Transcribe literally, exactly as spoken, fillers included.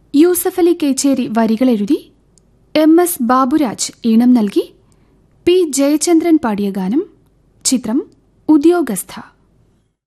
Yusuffali Kecheri വരികളെഴുതി M S Baburaj ഈണം നൽകി P Jayachandran പാടിയ ഗാനം. ചിത്രം ഉദ്യോഗസ്ഥ.